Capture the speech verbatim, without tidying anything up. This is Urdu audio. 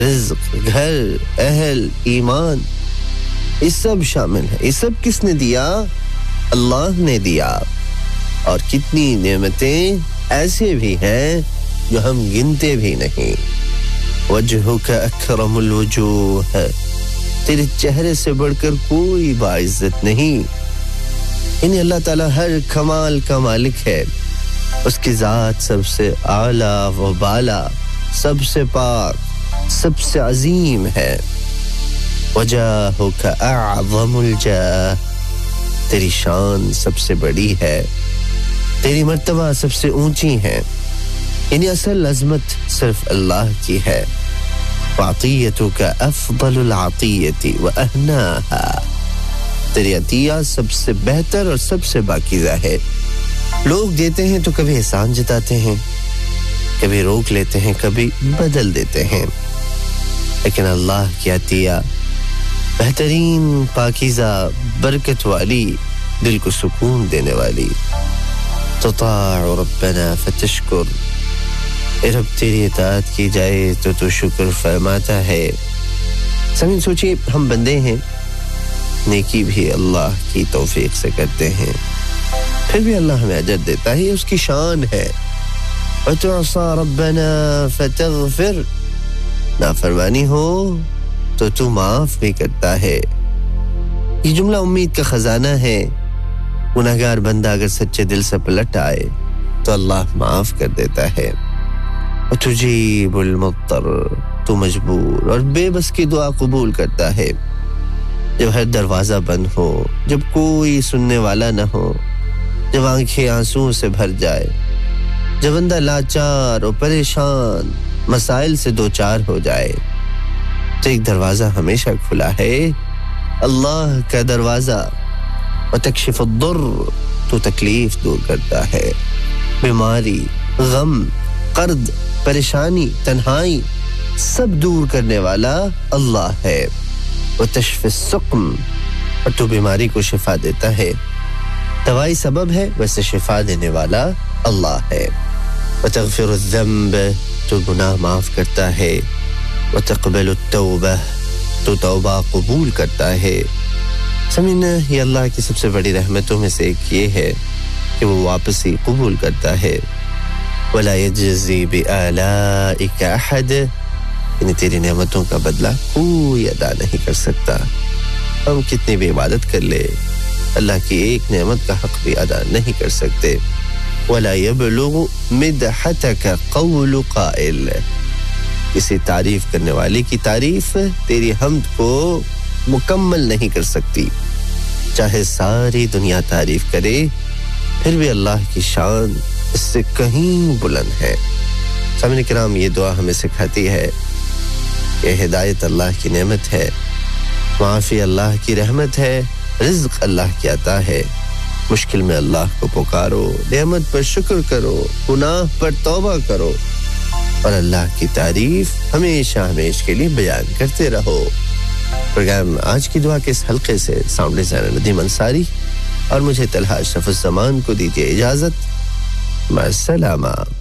رزق گھر اہل ایمان یہ سب شامل ہے یہ سب کس نے دیا اللہ نے دیا اور کتنی نعمتیں ایسے بھی ہیں جو ہم گنتے بھی نہیں وجہک اکرم الوجوہ تیرے چہرے سے بڑھ کر کوئی باعزت نہیں یعنی اللہ تعالیٰ ہر کمال کا مالک ہے اس کی ذات سب سے اعلیٰ و بالا سب سے پاک سب سے عظیم ہے وجہک اعظم الجاہ تیری شان سب سے بڑی ہے تیری مرتبہ سب سے اونچی ہے یعنی اصل عظمت صرف اللہ کی ہے وعطیتک افضل العطیت واہناها تیری عطیہ سب سے بہتر اور سب سے باکیزہ ہے لوگ دیتے ہیں تو کبھی احسان جتاتے ہیں کبھی روک لیتے ہیں کبھی بدل دیتے ہیں لیکن اللہ کی عطیہ بہترین پاکیزہ برکت والی دل کو سکون دینے والی تطاع ربنا فتشکر اے رب تیری اطاعت کی جائے تو تو شکر فرماتا ہے سمجھ سوچئے ہم بندے ہیں نیکی بھی اللہ کی توفیق سے کرتے ہیں پھر بھی اللہ ہمیں اجر دیتا ہے یہ اس کی شان ہے وتعصى ربنا فتغفر نافرمانی ہو تو تو معاف بھی کرتا ہے یہ جملہ امید کا خزانہ ہے گناہگار بندہ اگر سچے دل سے پلٹ آئے تو اللہ معاف کر دیتا ہے وتجیب المضطر تو مجبور اور بے بس کی دعا قبول کرتا ہے جب ہر دروازہ بند ہو جب کوئی سننے والا نہ ہو جب آنکھیں آنسوں سے بھر جائے جب بندہ لاچار اور پریشان مسائل سے دوچار ہو جائے تو ایک دروازہ ہمیشہ کھلا ہے اللہ کا دروازہ وتکشف الضر تو تکلیف دور کرتا ہے بیماری غم قرض پریشانی تنہائی سب دور کرنے والا اللہ ہے وتشفی السقم اور تو بیماری کو شفا دیتا ہے دوائی سبب ہے ویسے شفا دینے والا اللہ ہے وتغفر الذنب تو گناہ معاف کرتا ہے وتقبل التوبہ تو توبہ قبول کرتا ہے سمجھنا یہ اللہ کی سب سے بڑی رحمتوں میں سے ایک یہ ہے کہ وہ واپسی قبول کرتا ہے ولا يجزي بآلائك احد یعنی تیری نعمتوں کا بدلہ کوئی ادا نہیں کر سکتا ہم کتنی بھی عبادت کر لے اللہ کی ایک نعمت کا حق بھی ادا نہیں کر سکتے ولا يبلغ مدحتك قول قائل کسی تعریف کرنے والے کی تعریف تیری حمد کو مکمل نہیں کر سکتی چاہے ساری دنیا تعریف کرے پھر بھی اللہ کی شان اس سے کہیں بلند ہے سامعین کرام یہ دعا ہمیں سکھاتی ہے کہ ہدایت اللہ کی نعمت ہے معافی اللہ کی رحمت ہے رزق اللہ کی عطا ہے مشکل میں اللہ کو پکارو نعمت پر شکر کرو گناہ پر توبہ کرو اور اللہ کی تعریف ہمیشہ ہمیشہ کے لیے بیان کرتے رہو پروگرام آج کی دعا کے اس حلقے سے ساؤنڈ ڈیزائنر ندیم انصاری اور مجھے طلحہ اشرف الزمان کو دیجیے اجازت مع السلامہ